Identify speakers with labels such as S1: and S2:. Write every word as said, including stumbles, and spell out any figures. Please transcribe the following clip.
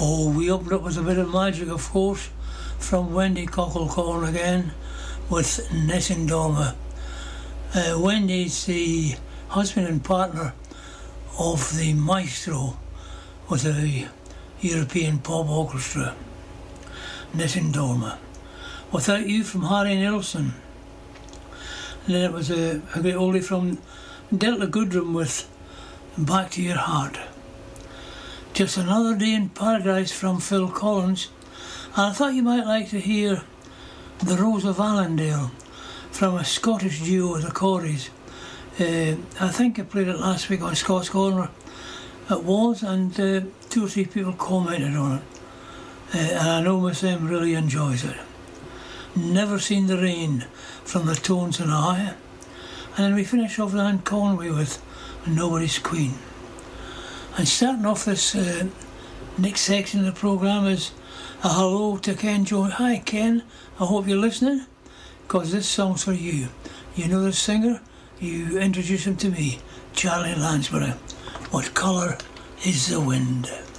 S1: Oh, we opened up with a bit of magic, of course, from Wendy Cocklecorn again, with Nessun Dorma. Uh, Wendy's the husband and partner of the maestro with the European Pop Orchestra, Nessun Dorma. Without You from Harry Nilsson. And then it was a, a great oldie from Delta Goodrem with Back to Your Heart. Just Another Day in Paradise from Phil Collins. And I thought you might like to hear The Rose of Allendale from a Scottish duo, the Corries. Uh, I think I played it last week on Scots Corner. It was, and uh, two or three people commented on it. Uh, and I know Miss M really enjoys it. Never Seen the Rain from the Tones and I. And then we finish off with Anne Conway with Nobody's Queen. And starting off this uh, next section of the programme is a hello to Ken Jones. Hi Ken, I hope you're listening, because this song's for you. You know the singer? You introduced him to me, Charlie Lansbury. What colour is the wind?